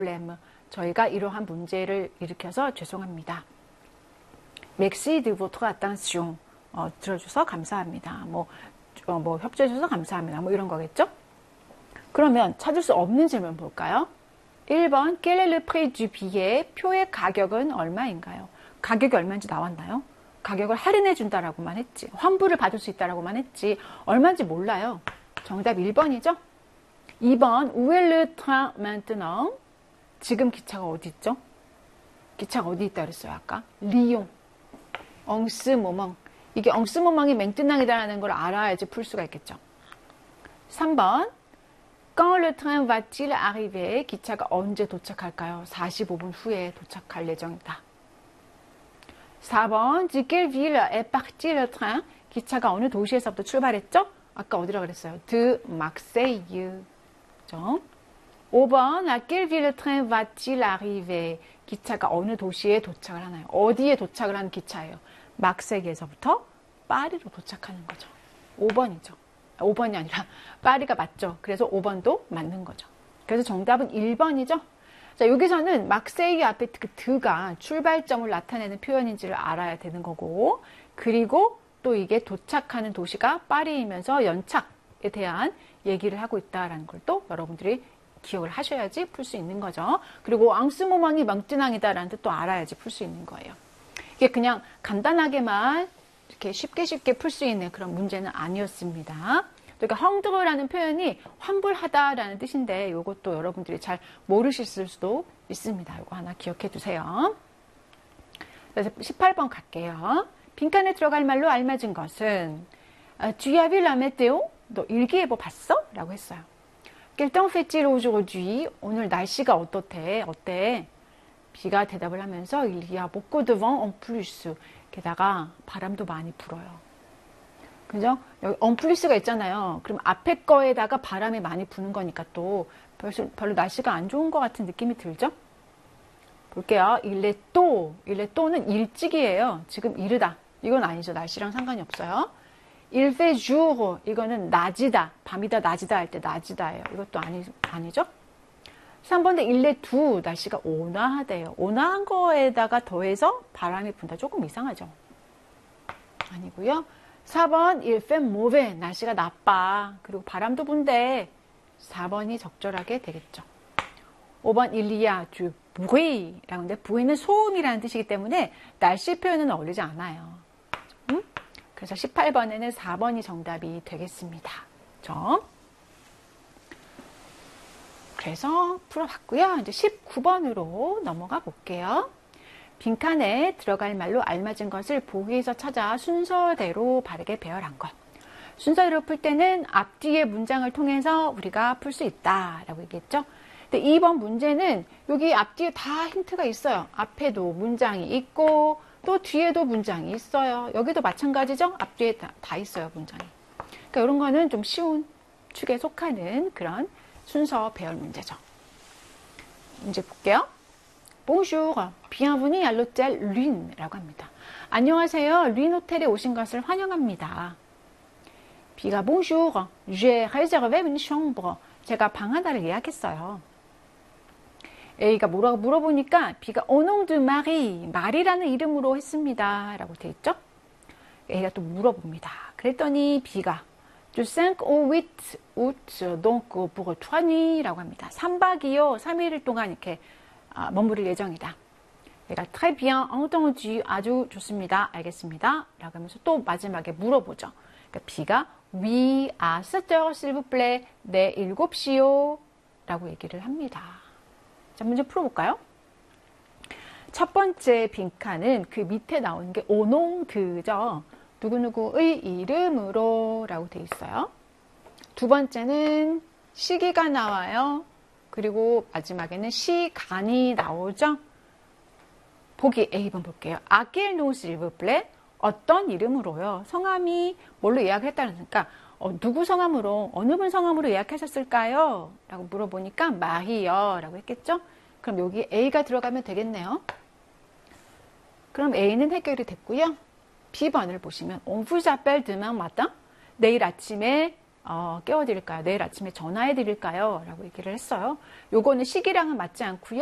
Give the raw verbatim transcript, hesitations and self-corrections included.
저희가 이러한 문제를 일으켜서 죄송합니다. Merci de votre attention. 어, 들어줘서 감사합니다. 뭐, 어, 뭐 협조해줘서 감사합니다. 뭐 이런 거겠죠? 그러면 찾을 수 없는 질문 볼까요? 일 번 Quel est le prix du billet? 표의 가격은 얼마인가요? 가격이 얼마인지 나왔나요? 가격을 할인해 준다라고만 했지. 환불을 받을 수 있다라고만 했지. 얼마인지 몰라요. 정답 일 번이죠? 이 번 Où est le train maintenant? 지금 기차가 어디 있죠? 기차가 어디 있다 그랬어요 아까? 리옹. 엉스 모멍. 이게 엉스 모멍이 맹뜨낭이다라는 걸 알아야지 풀 수가 있겠죠. 삼 번 Quand le train va-t-il arriver? 기차가 언제 도착할까요? 사십오 분 후에 도착할 예정이다. 사 번 De quelle ville est parti le train? 기차가 어느 도시에서부터 출발했죠? 아까 어디라 그랬어요? De Marseille. 그죠? 오 번 À quelle ville le train va-t-il arriver? 기차가 어느 도시에 도착을 하나요? 어디에 도착을 하는 기차예요? 막세이에서부터 파리로 도착하는 거죠. 오 번이죠. 오 번이 아니라 파리가 맞죠. 그래서 오 번도 맞는 거죠. 그래서 정답은 일 번이죠. 자, 여기서는 막세이 앞에 그 드가 출발점을 나타내는 표현인지를 알아야 되는 거고, 그리고 또 이게 도착하는 도시가 파리이면서 연착에 대한 얘기를 하고 있다라는 걸 또 여러분들이 기억을 하셔야지 풀 수 있는 거죠. 그리고 앙스모망이 멍뜨낭이다라는 뜻도 알아야지 풀 수 있는 거예요. 이게 그냥 간단하게만 이렇게 쉽게 쉽게 풀 수 있는 그런 문제는 아니었습니다. 그러니까 헝드라는 표현이 환불하다라는 뜻인데 이것도 여러분들이 잘 모르실 수도 있습니다. 이거 하나 기억해 두세요. 그래서 십팔 번 갈게요. 빈칸에 들어갈 말로 알맞은 것은 Tu as vu la météo? 너 일기예보 봤어? 라고 했어요. Quel temps fait-il aujourd'hui? 오늘 날씨가 어떻대? 어때? 비가 대답을 하면서 Il y a beaucoup de vent en plus. 게다가 바람도 많이 불어요. 그죠? 여기 en plus가 있잖아요. 그럼 앞에 거에다가 바람이 많이 부는 거니까 또 별로, 별로 날씨가 안 좋은 것 같은 느낌이 들죠? 볼게요. Il est tôt. Il est tôt는 일찍이에요. 지금 이르다. 이건 아니죠. 날씨랑 상관이 없어요. Il fait jour. 이거는 낮이다. 밤이다, 낮이다 할 때 낮이다예요. 이것도 아니, 아니죠? 삼 번에 il est doux. 날씨가 온화하대요. 온화한 거에다가 더해서 바람이 분다. 조금 이상하죠? 아니고요. 사 번 il fait mauvais. 날씨가 나빠. 그리고 바람도 분대. 사 번이 적절하게 되겠죠. 오 번 il y a du bruit. 라고 하는데 bruit는 소음이라는 뜻이기 때문에 날씨 표현은 어울리지 않아요. 음? 그래서 십팔 번에는 사 번이 정답이 되겠습니다. 점. 그래서 풀어봤고요. 이제 십구 번으로 넘어가 볼게요. 빈칸에 들어갈 말로 알맞은 것을 보기에서 찾아 순서대로 바르게 배열한 것. 순서대로 풀 때는 앞뒤의 문장을 통해서 우리가 풀 수 있다라고 얘기했죠. 근데 이 번 문제는 여기 앞뒤에 다 힌트가 있어요. 앞에도 문장이 있고 또 뒤에도 문장이 있어요. 여기도 마찬가지죠. 앞뒤에 다, 다 있어요. 문장이. 그러니까 이런 거는 좀 쉬운 축에 속하는 그런 순서 배열 문제죠. 문제 볼게요. Bonjour, bienvenue à l'hôtel Lune라고 합니다. 안녕하세요. 린 호텔에 오신 것을 환영합니다. B가 Bonjour, j'ai réservé une chambre. 제가 방 하나를 예약했어요. A가 뭐라고 물어보니까 B가 Au nom de Marie, 마리라는 이름으로 했습니다. 라고 돼 있죠? A가 또 물어봅니다. 그랬더니 B가 Du cinq au huit août, donc pour trois nuits 라고 합니다. 삼 박이요. 삼 일 동안 이렇게 머무를 예정이다. 얘가 très bien entendu, 아주 좋습니다. 알겠습니다. 라고 하면서 또 마지막에 물어보죠. 그러니까 B가 Oui, à sept heures s'il vous plaît. 네, 일곱 시요. 라고 얘기를 합니다. 자, 문제 풀어볼까요? 첫 번째 빈칸은 그 밑에 나오는 게 오농드죠. 누구누구의 이름으로 라고 돼 있어요. 두 번째는 시기가 나와요. 그리고 마지막에는 시간이 나오죠. 보기 A 번 볼게요. 아낄 노 실브플레 어떤 이름으로요? 성함이 뭘로 예약을 했다니까 어, 누구 성함으로 어느 분 성함으로 예약하셨을까요? 라고 물어보니까 마히요 라고 했겠죠. 그럼 여기 A가 들어가면 되겠네요. 그럼 A는 해결이 됐고요. B번을 보시면 On vous appelle demain matin. 내일 아침에 어, 깨워드릴까요? 내일 아침에 전화해드릴까요? 라고 얘기를 했어요. 요거는 시기랑은 맞지 않고요.